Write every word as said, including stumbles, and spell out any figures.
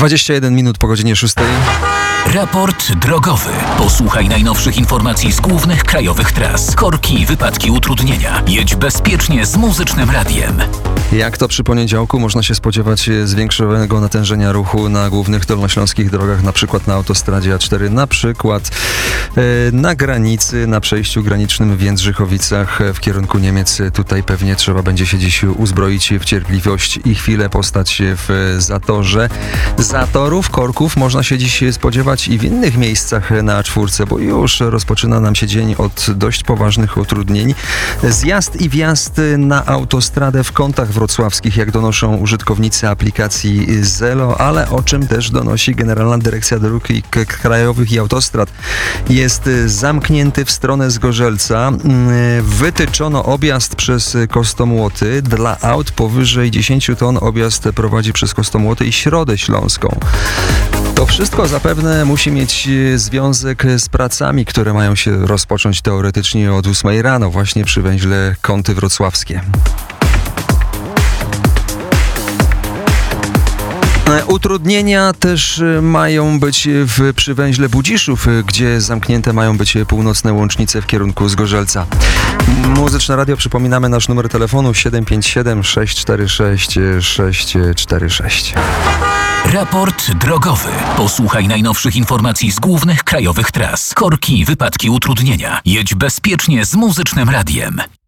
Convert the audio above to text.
dwadzieścia jeden minut po godzinie szóstej. Raport drogowy. Posłuchaj najnowszych informacji z głównych krajowych tras. Korki, wypadki, utrudnienia. Jedź bezpiecznie z Muzycznym Radiem. Jak to przy poniedziałku można się spodziewać zwiększonego natężenia ruchu na głównych dolnośląskich drogach, na przykład na autostradzie A cztery, na przykład yy, na granicy, na przejściu granicznym w Jędrzychowicach w kierunku Niemiec. Tutaj pewnie trzeba będzie się dziś uzbroić w cierpliwość i chwilę postać w zatorze. Zatorów, korków można się dziś spodziewać i w innych miejscach na A cztery, bo już rozpoczyna nam się dzień od dość poważnych utrudnień. Zjazd i wjazd na autostradę w Kątach Wrocławskich, jak donoszą użytkownicy aplikacji Zelo, ale o czym też donosi Generalna Dyrekcja Dróg Krajowych i Autostrad, jest zamknięty w stronę Zgorzelca. Wytyczono objazd przez Kostomłoty. Dla aut powyżej dziesięć ton objazd prowadzi przez Kostomłoty i Środę Śląską. To wszystko zapewne musi mieć związek z pracami, które mają się rozpocząć teoretycznie od ósmej rano, właśnie przy węźle Kąty Wrocławskie. Utrudnienia też mają być w, przy węźle Budziszów, gdzie zamknięte mają być północne łącznice w kierunku Zgorzelca. Muzyczne Radio, przypominamy nasz numer telefonu siedem pięć siedem sześć cztery sześć sześć cztery sześć. Raport drogowy. Posłuchaj najnowszych informacji z głównych krajowych tras. Korki, wypadki, utrudnienia. Jedź bezpiecznie z Muzycznym Radiem.